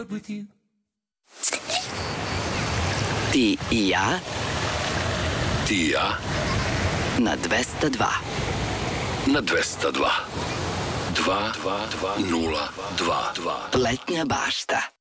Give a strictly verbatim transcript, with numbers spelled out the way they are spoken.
Ti i ja Ti i ja na dvesta dva. na dvesta dva. Dva, dva, dva, nula, dva, dva. Letnja bašta.